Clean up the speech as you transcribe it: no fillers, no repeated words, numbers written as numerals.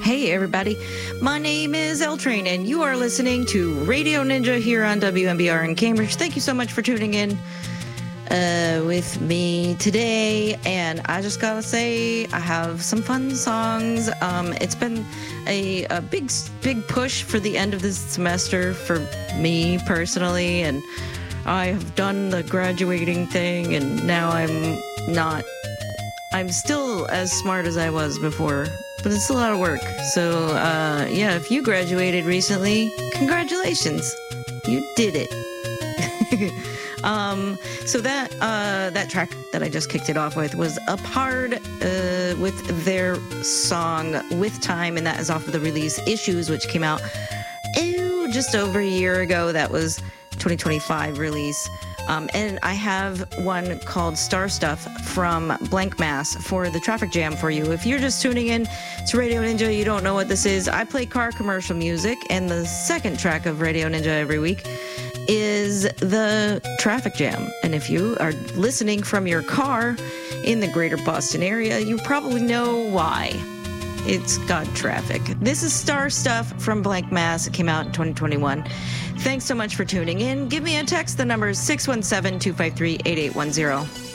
Hey everybody, my name is L Train and you are listening to Radio Ninja here on WMBR in Cambridge. Thank you so much for tuning in with me today, and I just gotta say I have some fun songs. It's been a big push for the end of this semester for me personally, and I have done the graduating thing, and now I'm still as smart as I was before, but it's a lot of work. So yeah, if you graduated recently, congratulations, you did it. So that track that I just kicked it off with was Up Hard with their song With Time, and that is off of the release Issues, which came out just over a year ago. That was 2025 release. And I have one called Star Stuff from Blank Mass for the traffic jam for you. If you're just tuning in to Radio Ninja, you don't know what this is. I play car commercial music, and the second track of Radio Ninja every week is the traffic jam. And if you are listening from your car in the greater Boston area, you probably know why. It's got traffic. This is Star Stuff from Blank Mass. It came out in 2021. Thanks so much for tuning in. Give me a text. The number is 617-253-8810.